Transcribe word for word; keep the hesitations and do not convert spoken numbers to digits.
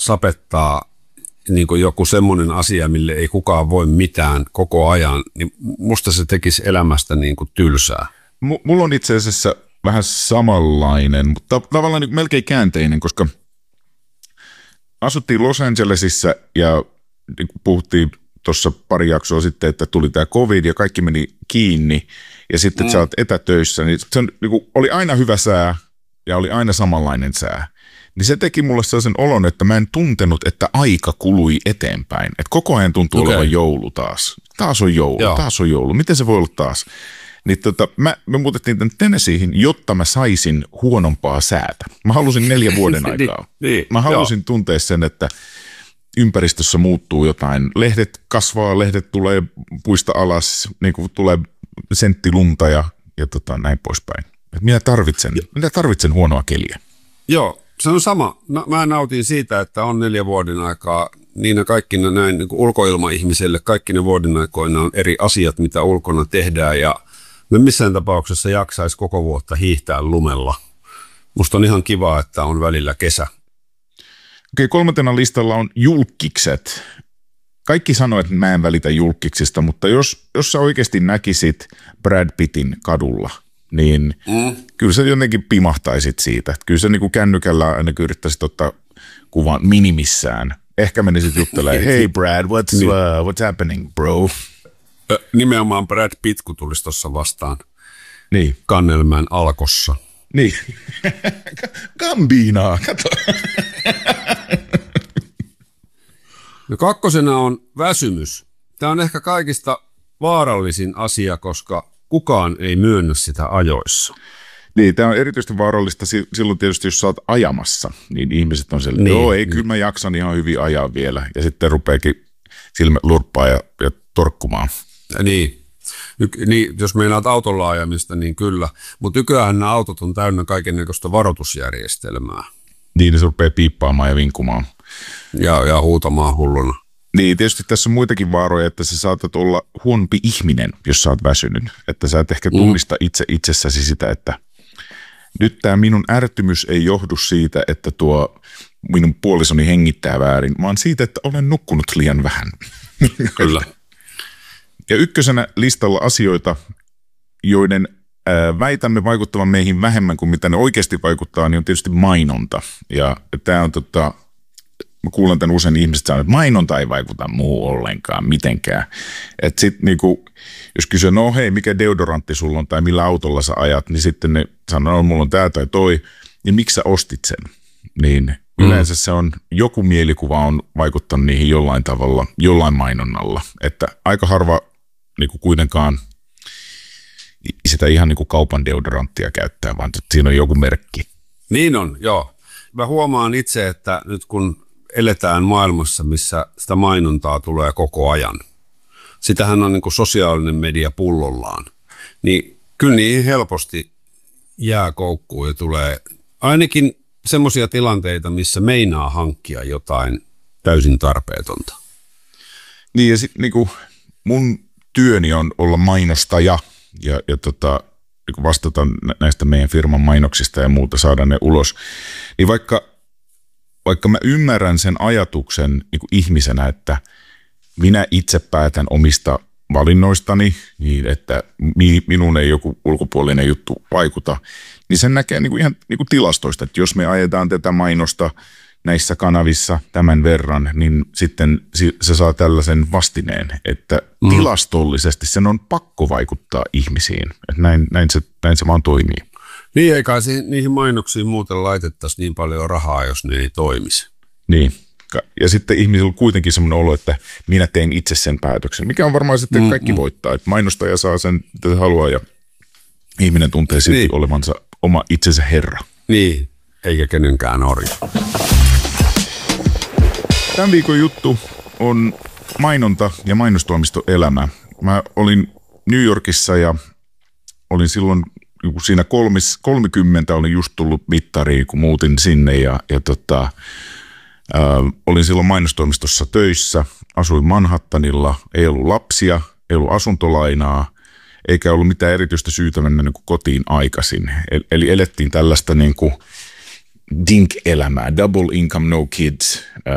sapettaa niin kuin joku semmoinen asia, mille ei kukaan voi mitään koko ajan, niin musta se tekisi elämästä niin kuin tylsää. M- mulla on itse asiassa vähän samanlainen, mutta tavallaan niin melkein käänteinen, koska asuttiin Los Angelesissa ja niin puhuttiin tuossa pari jaksoa sitten, että tuli tämä covid ja kaikki meni kiinni ja sitten mm. sä oot etätöissä, niin se on, niin kuin, oli aina hyvä sää ja oli aina samanlainen sää. Niin se teki mulle sellaisen olon, että mä en tuntenut, että aika kului eteenpäin. Että koko ajan tuntuu okay. olevan joulu taas. Taas on joulu, Joo. taas on joulu. Miten se voi olla taas? Niin tota, mä, me muutettiin tänne Tennesseeihin, jotta mä saisin huonompaa säätä. Mä halusin neljä vuoden aikaa. niin, mä halusin jo. tuntea sen, että ympäristössä muuttuu jotain. Lehdet kasvaa, lehdet tulee puista alas, niin kuin tulee sentti lunta ja, ja tota, näin poispäin. Et minä tarvitsen, minä tarvitsen huonoa keliä. Joo, se on sama. No, mä nautin siitä, että on neljä vuoden aikaa. Niinä kaikkina näin niin kuin ulkoilma-ihmiselle, kaikki ne vuoden aikoina on eri asiat, mitä ulkona tehdään ja me missään tapauksessa jaksaisi koko vuotta hiihtää lumella. Musta on ihan kiva, että on välillä kesä. Okei, kolmantena listalla on julkkikset. Kaikki sanoo, että mä en välitä julkkiksista, mutta jos, jos sä oikeasti näkisit Brad Pittin kadulla, niin mm. kyllä sä jotenkin pimahtaisit siitä. Kyllä sä niin kuin kännykällä ainakin yrittäisit ottaa kuvan minimissään. Ehkä menisit juttelemaan, hey Brad, what's, uh, what's happening, bro? Nimenomaan Brad Pitt, kun tulisi tuossa vastaan niin. Kannelmän Alkossa. Niin. Gambinaa, kato. No kakkosena on väsymys. Tämä on ehkä kaikista vaarallisin asia, koska kukaan ei myönnä sitä ajoissa. Niin, tämä on erityisesti vaarallista silloin tietysti, jos sä oot ajamassa, niin ihmiset on sellainen, niin, joo, ei, niin. kyllä mä jaksan ihan hyvin ajaa vielä. Ja sitten rupeakin silmät lurppaa ja, ja torkkumaan. Niin. niin, jos meinaat autolla ajamista, niin kyllä. Mutta nykyään nämä autot on täynnä kaikennäköistä varoitusjärjestelmää. Niin, ne se rupeaa piippaamaan ja vinkumaan. Ja, ja huutamaan hulluna. Niin, tietysti tässä on muitakin vaaroja, että sä saatat olla huonompi ihminen, jos sä oot väsynyt. Että sä et ehkä tunnista itse itsessäsi sitä, että nyt tämä minun ärtymys ei johdu siitä, että tuo minun puolisoni hengittää väärin, vaan siitä, että olen nukkunut liian vähän. Kyllä. Ja ykkösenä listalla asioita, joiden ää, väitämme vaikuttavan meihin vähemmän kuin mitä ne oikeasti vaikuttaa, niin on tietysti mainonta. Ja tämä on tota, mä kuulen tämän usein ihmiset sanoo, että mainonta ei vaikuta muu ollenkaan, mitenkään. Että sitten niinku, jos kysyy, no hei, mikä deodorantti sulla on tai millä autolla sä ajat, niin sitten ne sanoo, no mulla on tää tai toi, niin miksi sä ostit sen? Niin yleensä se on, joku mielikuva on vaikuttanut niihin jollain tavalla, jollain mainonnalla. Että aika harva niinku kuitenkaan sitä ihan niinku kaupan deodoranttia käyttää, vaan siinä on joku merkki. Niin on, joo. Mä huomaan itse, että nyt kun eletään maailmassa, missä sitä mainontaa tulee koko ajan. Sitähän on niin kuin sosiaalinen media pullollaan. Niin kyllä niin helposti jää koukkuun ja tulee ainakin semmoisia tilanteita, missä meinaa hankkia jotain täysin tarpeetonta. Niin ja sitten niin mun työni on olla mainostaja ja, ja tota, niin vastata näistä meidän firman mainoksista ja muuta, saada ne ulos. Niin vaikka Vaikka mä ymmärrän sen ajatuksen niin kuin ihmisenä, että minä itse päätän omista valinnoistani, niin että minun ei joku ulkopuolinen juttu vaikuta, niin sen näkee niin kuin ihan niin kuin tilastoista, että jos me ajetaan tätä mainosta näissä kanavissa tämän verran, niin sitten se saa tällaisen vastineen, että mm. tilastollisesti sen on pakko vaikuttaa ihmisiin. Että näin, näin, se, näin se vaan toimii. Niin, eikä niihin mainoksiin muuten laitettaisiin niin paljon rahaa, jos ne ei toimisi. Niin, ja sitten ihmisillä on kuitenkin semmoinen olo, että minä teen itse sen päätöksen, mikä on varmaan sitten mm, kaikki mm. voittaa. Että mainostaja saa sen, mitä haluaa, ja ihminen tuntee silti niin. olevansa oma itsensä herra. Niin, eikä kenenkään orja. Tämän viikon juttu on mainonta ja mainostoimistoelämä. Mä olin New Yorkissa ja olin silloin siinä kolmis, kolmekymmentä olin just tullut mittariin, kun muutin sinne ja, ja tota, ää, olin silloin mainostoimistossa töissä, asuin Manhattanilla, ei ollut lapsia, ei ollut asuntolainaa, eikä ollut mitään erityistä syytä mennä niin kuin kotiin aikaisin. Eli elettiin tällaista niin kuin dink-elämää, double income, no kids,